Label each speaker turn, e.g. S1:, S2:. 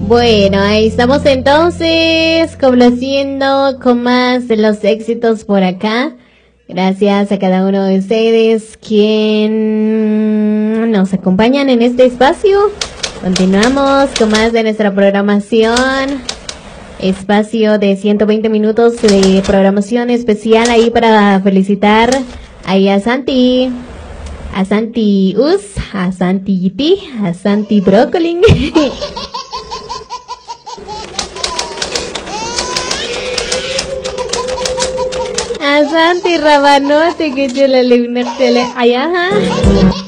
S1: Bueno, ahí estamos entonces, complaciendo con más de los éxitos por acá. Gracias a cada uno de ustedes quien nos acompañan en este espacio. Continuamos con más de nuestra programación. Espacio de 120 minutos de programación especial ahí para felicitar ahí a Santi Us, a Santi GT, a Santi Brócoli. A Santi Rabanote que yo le ayah.